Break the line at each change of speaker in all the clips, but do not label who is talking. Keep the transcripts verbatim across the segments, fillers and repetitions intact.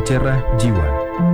pencerah jiwa.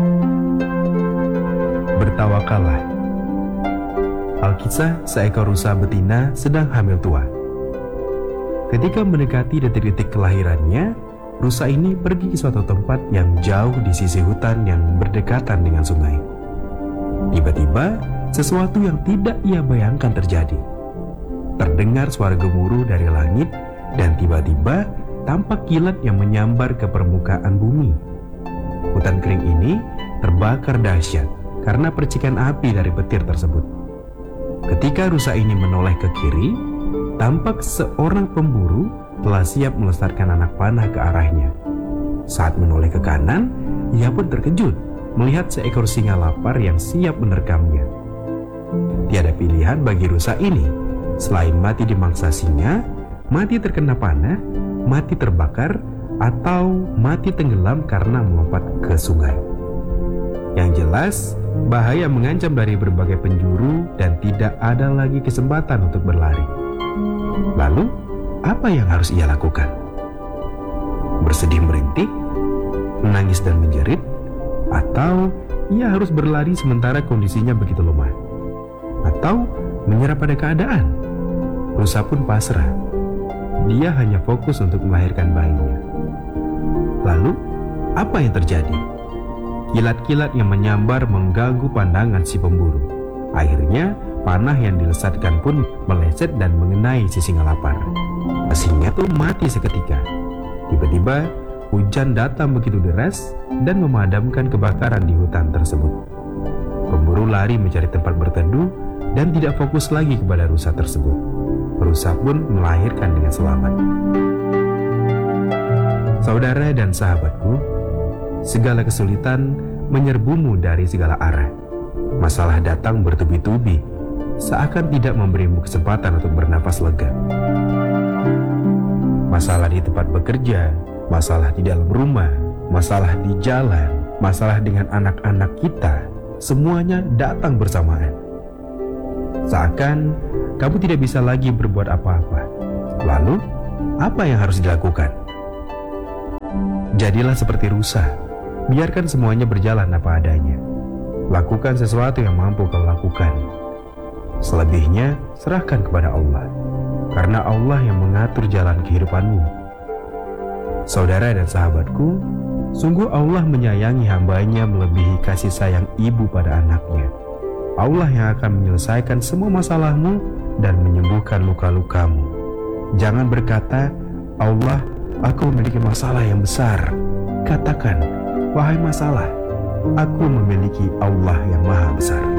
Bertawakallah. Alkisah seekor rusa betina sedang hamil tua. Ketika mendekati detik-detik kelahirannya, rusa ini pergi ke suatu tempat yang jauh di sisi hutan yang berdekatan dengan sungai. Tiba-tiba, sesuatu yang tidak ia bayangkan terjadi. Terdengar suara gemuruh dari langit dan tiba-tiba tampak kilat yang menyambar ke permukaan bumi. Hutan kering ini terbakar dahsyat karena percikan api dari petir tersebut. Ketika rusa ini menoleh ke kiri, tampak seorang pemburu telah siap melesatkan anak panah ke arahnya. Saat menoleh ke kanan, ia pun terkejut melihat seekor singa lapar yang siap menerkamnya. Tiada pilihan bagi rusa ini selain mati dimangsa singa, mati terkena panah, mati terbakar, atau mati tenggelam karena melompat ke sungai. Yang jelas, bahaya mengancam dari berbagai penjuru dan tidak ada lagi kesempatan untuk berlari. Lalu, apa yang harus ia lakukan? Bersedih merintih, menangis dan menjerit, atau ia harus berlari sementara kondisinya begitu lemah? Atau menyerah pada keadaan? Rusa pun pasrah. Dia hanya fokus untuk melahirkan bayinya. Lalu, apa yang terjadi? Kilat-kilat yang menyambar mengganggu pandangan si pemburu. Akhirnya, panah yang dilesatkan pun meleset dan mengenai si singa lapar. Singa itu mati seketika. Tiba-tiba, hujan datang begitu deras dan memadamkan kebakaran di hutan tersebut. Pemburu lari mencari tempat berteduh dan tidak fokus lagi kepada rusa tersebut. Rusa pun melahirkan dengan selamat. Saudara dan sahabatku, segala kesulitan menyerbumu dari segala arah. Masalah datang bertubi-tubi, seakan tidak memberimu kesempatan untuk bernafas lega. Masalah di tempat bekerja, masalah di dalam rumah, masalah di jalan, masalah dengan anak-anak kita, semuanya datang bersamaan. Seakan kamu tidak bisa lagi berbuat apa-apa. Lalu, apa yang harus dilakukan? Jadilah seperti rusa. Biarkan semuanya berjalan apa adanya. Lakukan sesuatu yang mampu kau lakukan. Selebihnya, serahkan kepada Allah. Karena Allah yang mengatur jalan kehidupanmu. Saudara dan sahabatku, sungguh Allah menyayangi hambanya melebihi kasih sayang ibu pada anaknya. Allah yang akan menyelesaikan semua masalahmu dan menyembuhkan luka-lukamu. Jangan berkata, Allah, aku memiliki masalah yang besar. Katakan, wahai masalah, aku memiliki Allah yang maha besar.